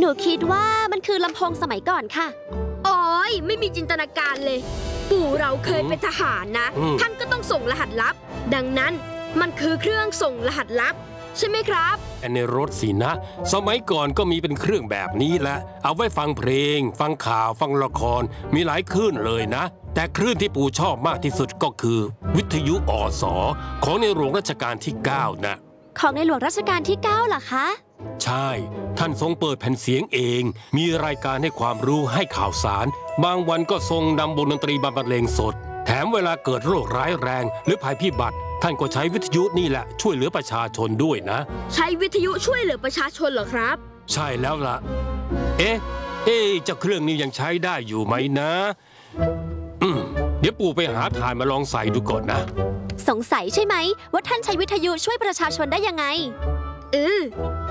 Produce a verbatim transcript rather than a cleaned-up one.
นูคิดว่ามันคือลำโพงสมัยก่อนค่ะโอ้ยไม่มีจินตนาการเลย ปู่เราเคยเป็นทหารนะท่านก็ต้องส่งรหัสลับดังนั้นมันคือเครื่องส่งรหัสลับใช่ไหมครับในรถสินะสมัยก่อนก็มีเป็นเครื่องแบบนี้แหละเอาไว้ฟังเพลงฟังข่าวฟังละครมีหลายคลื่นเลยนะแต่คลื่นที่ปู่ชอบมากที่สุดก็คือวิทยุอสของในหลวงรัชกาลที่เก้านะของในหลวงรัชกาลที่เก้าเหรอคะใช่ท่านทรงเปิดแผ่นเสียงเองมีรายการให้ความรู้ให้ข่าวสารบางวันก็ทรงนำวงดนตรีบรรเลงสดแถมเวลาเกิดโรคร้ายแรงหรือภัยพิบัติท่านก็ใช้วิทยุนี่แหละช่วยเหลือประชาชนด้วยนะใช้วิทยุช่วยเหลือประชาชนเหรอครับใช่แล้วล่ะเอ๊ะเอ๊ะเจ้าเครื่องนี้ยังใช้ได้อยู่ไหมนะอืมเดี๋ยวปู่ไปหาถ่านมาลองใส่ดูก่อนนะสงสัยใช่ไหมว่าท่านใช้วิทยุช่วยประชาชนได้ยังไงเออ